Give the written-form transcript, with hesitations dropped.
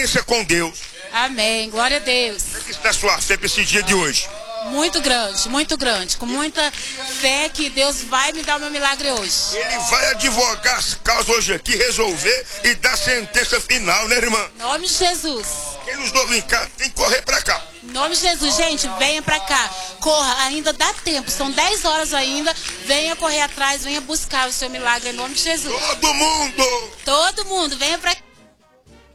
experiência com Deus. Amém. Glória a Deus. Como é que está a sua fé para esse dia de hoje? Muito grande. Com muita fé que Deus vai me dar o meu milagre hoje. Ele vai advogar as causas hoje aqui, resolver e dar sentença final, né, irmã? Em nome de Jesus. Quem nos ouve em casa tem que correr para cá. Em nome de Jesus, gente, venha pra cá. Corra, ainda dá tempo. São 10 horas ainda. Venha correr atrás, venha buscar o seu milagre em nome de Jesus. Todo mundo! Todo mundo, venha pra cá.